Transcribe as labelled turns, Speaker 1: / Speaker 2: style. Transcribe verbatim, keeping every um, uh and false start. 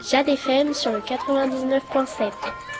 Speaker 1: Jade F M sur le quatre-vingt-dix-neuf point sept.